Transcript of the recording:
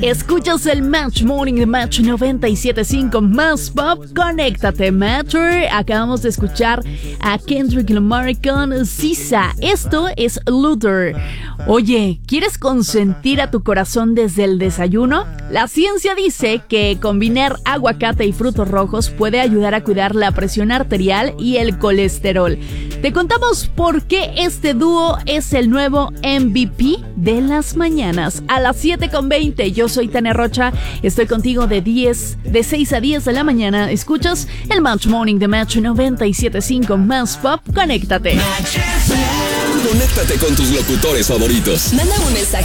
Escuchas el Match Morning de Match 97.5 Más Pop. Conéctate, Matcher. Acabamos de escuchar a Kendrick Lamar con Sisa. Esto es Luther. Oye, ¿quieres consentir a tu corazón desde el desayuno? La ciencia dice que combinar aguacate y frutos rojos puede ayudar a cuidar la presión arterial y el colesterol. Te contamos por qué este dúo es el nuevo MVP de las mañanas. A las 7:20, yo soy Tania Rocha, estoy contigo de 6 a 10 de la mañana. Escuchas el Match Morning de Match 97.5 Más Pop. Conéctate. Conéctate con tus locutores favoritos. Manda un mensaje